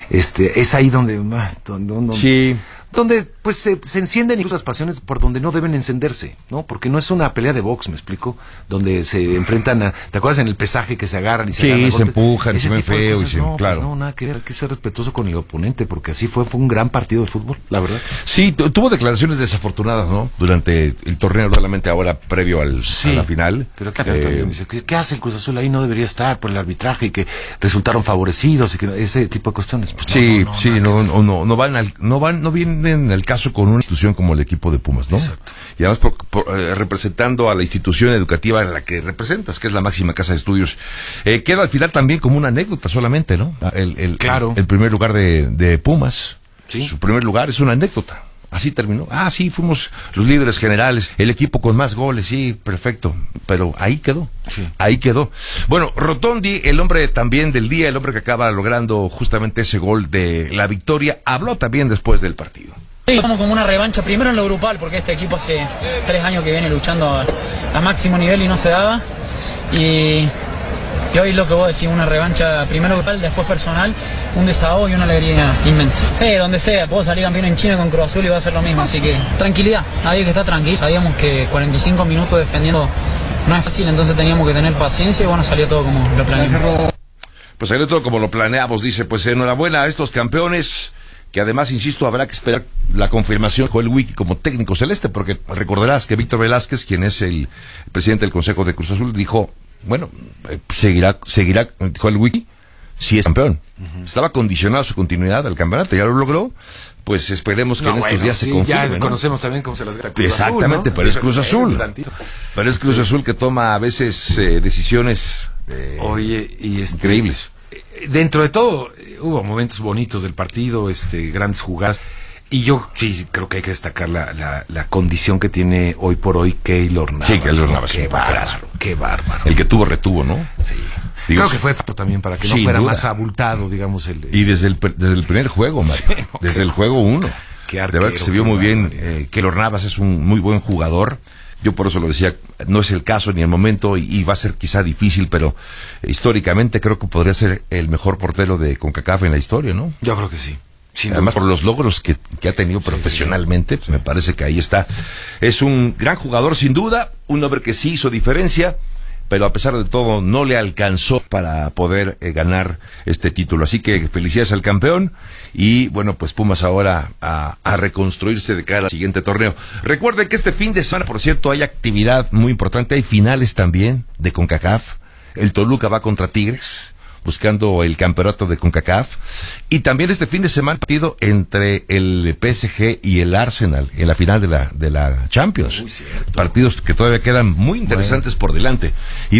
es ahí donde Sí. donde pues se encienden incluso las pasiones por donde no deben encenderse, ¿no? Porque no es una pelea de box, ¿me explico? Donde se enfrentan ¿te acuerdas en el pesaje que se agarran y se agarran? Sí, se empujan, ese se ven tipo de feo cosas, y no, claro. pues no, nada que ver, hay que ser respetuoso con el oponente, porque así fue un gran partido de fútbol, la verdad. Sí, tuvo declaraciones desafortunadas, ¿no? Durante el torneo, solamente ahora previo a la final. Pero ¿qué hace el Cruz Azul ahí? No debería estar por el arbitraje y que resultaron favorecidos y que ese tipo de cuestiones. Pues no vienen al caso con una institución como el equipo de Pumas, ¿no? Exacto. Y además representando a la institución educativa en la que representas, que es la máxima casa de estudios. Queda al final también como una anécdota solamente, ¿no? Claro. El primer lugar de Pumas. Sí. Su primer lugar es una anécdota. Así terminó. Sí, fuimos los líderes generales, el equipo con más goles, sí, perfecto. Pero ahí quedó. Sí. Ahí quedó. Bueno, Rotondi, el hombre también del día, el hombre que acaba logrando justamente ese gol de la victoria, habló también después del partido. Sí, como una revancha, primero en lo grupal, porque este equipo hace 3 años que viene luchando a máximo nivel y no se daba. Y hoy lo que vos decís, una revancha primero grupal, después personal, un desahogo y una alegría inmensa. Sí, donde sea, puedo salir campeón en China con Cruz Azul y va a ser lo mismo, así que tranquilidad, había que estar tranquilo. Sabíamos que 45 minutos defendiendo no es fácil, entonces teníamos que tener paciencia y bueno, salió todo como lo planeamos. Pues salió todo como lo planeamos, dice, pues enhorabuena a estos campeones, que además, insisto, habrá que esperar la confirmación de Joel Wiki como técnico celeste, porque recordarás que Víctor Velázquez, quien es el presidente del Consejo de Cruz Azul, dijo, bueno, seguirá Joel Wiki si es campeón. Estaba condicionado su continuidad al campeonato, ya lo logró, pues esperemos que en estos días se confirme, ya ¿no? conocemos también cómo se las gasta Cruz Exactamente, Azul, ¿no? pero es Cruz Azul. Pero es Cruz Azul que toma a veces decisiones increíbles. Dentro de todo, hubo momentos bonitos del partido, grandes jugadas. Y yo sí creo que hay que destacar la condición que tiene hoy por hoy Keylor Navas. Sí, Keylor Navas. Qué bárbaro. El que retuvo, ¿no? Sí. Creo que fue factor también para que no fuera más abultado, digamos. Y desde el primer juego, Mario. Sí, desde el juego 1. De verdad que se vio muy bien. Keylor Navas es un muy buen jugador. Yo por eso lo decía, no es el caso ni el momento y va a ser quizá difícil, pero históricamente creo que podría ser el mejor portero de CONCACAF en la historia, ¿no? Yo creo que sí. Además, por los logros que ha tenido profesionalmente, pues me parece que ahí está. Es un gran jugador, sin duda, un hombre que sí hizo diferencia, pero a pesar de todo no le alcanzó para poder ganar este título. Así que felicidades al campeón y bueno, pues Pumas ahora a reconstruirse de cara al siguiente torneo. Recuerden que este fin de semana, por cierto, hay actividad muy importante, hay finales también de CONCACAF. El Toluca va contra Tigres, buscando el campeonato de CONCACAF, y también este fin de semana partido entre el PSG y el Arsenal en la final de la Champions. Muy cierto. Partidos que todavía quedan muy interesantes por delante. Y